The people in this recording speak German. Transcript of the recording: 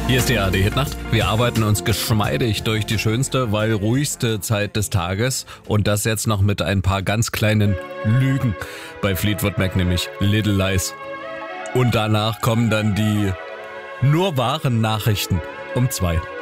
Hier ist die ARD-Hitnacht. Wir arbeiten uns geschmeidig durch die schönste, weil ruhigste Zeit des Tages. Und das jetzt noch mit ein paar ganz kleinen Lügen. Bei Fleetwood Mac nämlich Little Lies. Und danach kommen dann die nur wahren Nachrichten um 2.